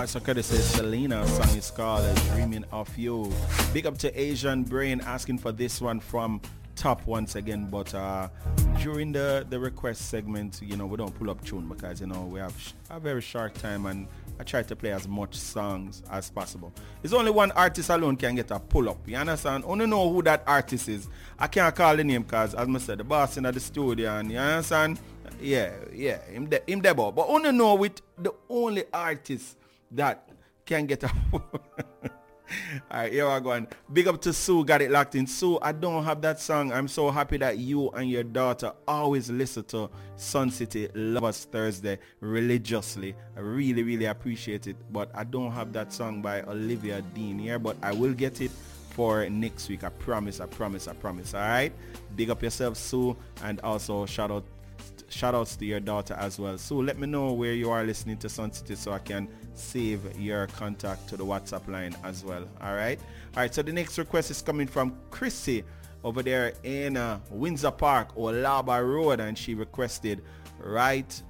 Voice of Courtesy Selena. Song is called Dreaming of You. Big up to Asian Brain asking for this one from Top once again, but during the request segment, we don't pull up tune because we have a very short time, and I try to play as much songs as possible. It's only one artist alone can get a pull up, you understand? Only know who that artist is. I can't call the name because, as I said, the boss in the studio, and you understand? Yeah, him there, but only know with the only artist that can get a Alright, here I go. And big up to Sue, got it locked in. Sue, I don't have that song. I'm so happy that you and your daughter always listen to Sun City Lovers Thursday religiously. I really, really appreciate it. But I don't have that song by Olivia Dean here, but I will get it for next week. I promise. Alright? Big up yourself, Sue, and also shout outs to your daughter as well. So let me know where you are listening to Sun City so I can save your contact to the WhatsApp line as well. Alright, so the next request is coming from Chrissy over there in Windsor Park or Laba Road, and she requested Write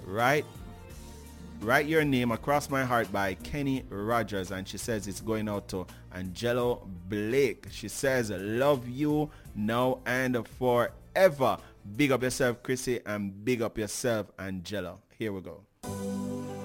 Your Name Across My Heart by Kenny Rogers, and she says it's going out to Angelo Blake. She says love you now and forever. Big up yourself, Chrissy, and big up yourself, Angela. Here we go.